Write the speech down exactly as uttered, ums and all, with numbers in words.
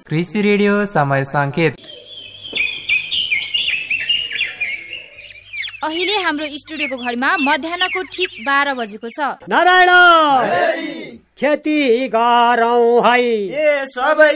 कृषि रेडियो समय संकेत। अहिले हाम्रो स्टुडियोको घरमा मध्याहको ठिक बाह्र बजेको छ। नारायण खेती गरौँ है, ए सबै